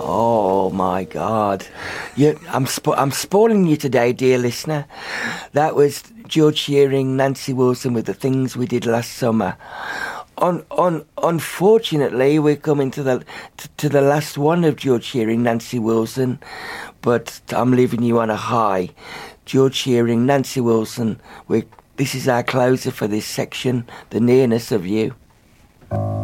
Oh my God! I'm spoiling you today, dear listener. That was George Shearing, Nancy Wilson with The Things We Did Last Summer. Unfortunately, we're coming to the last one of George Shearing, Nancy Wilson, but I'm leaving you on a high. George Shearing, Nancy Wilson. This is our closer for this section, The Nearness of You.